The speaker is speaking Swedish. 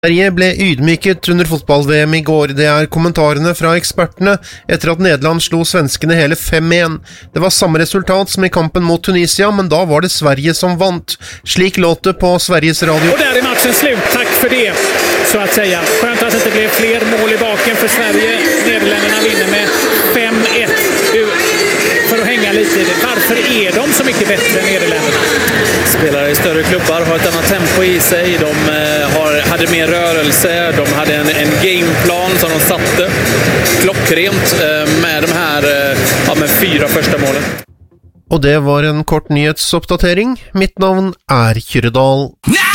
Sverige ble ydmyket under fotball-VM i går. Det er kommentarene fra ekspertene etter at Nederland slo svenskene hele 5-1. Det var samme resultat som i kampen mot Tunisia, men da var det Sverige som vant. Slik låt det på Sveriges Radio. Och där är matchen slut, tack för det, så att säga. Skönt att det inte blev fler mål i baken för Sverige. Nederländerna vinner med 5-1. För att hänga lite i det. Varför är de så mycket bättre än Nederländerna? Spelar i större klubbar, har ett annat tempo i sig. De hade mer rörelse, de hade en gameplan som de satte klockrent med de här med 4 första målen. Og det var en kort nyhetsoppdatering. Mitt navn er Kyrre Dahl.